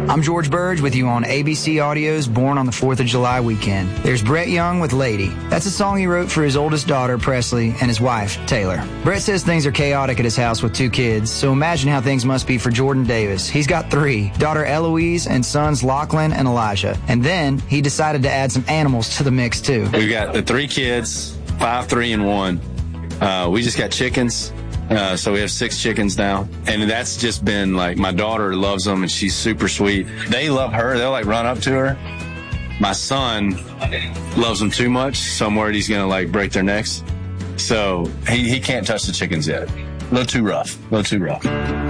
I'm George Burge with you on ABC Audio's Born on the 4th of July weekend. There's Brett Young with Lady. That's a song he wrote for his oldest daughter, Presley, and his wife, Taylor. Brett says things are chaotic at his house with 2 kids, so imagine how things must be for Jordan Davis. He's got 3, daughter Eloise and sons Lachlan and Elijah. And then he decided to add some animals to the mix, too. We've got the 3 kids, 5, 3, and 1. We just got chickens. So we have 6 chickens now. And that's just been like, my daughter loves them and she's super sweet. They love her. They'll like run up to her. My son loves them too much. So I'm worried he's going to like break their necks. So he can't touch the chickens yet. A little too rough.